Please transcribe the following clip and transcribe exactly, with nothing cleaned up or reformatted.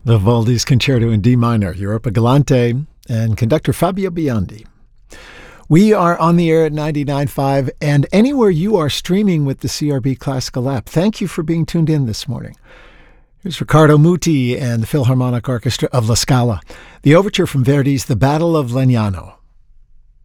Vivaldi's Concerto in D minor, Europa Galante, and conductor Fabio Biondi. We are on the air at ninety-nine point five and anywhere you are streaming with the C R B Classical app. Thank you for being tuned in this morning. Here's Riccardo Muti and the Philharmonic Orchestra of La Scala, the overture from Verdi's The Battle of Legnano.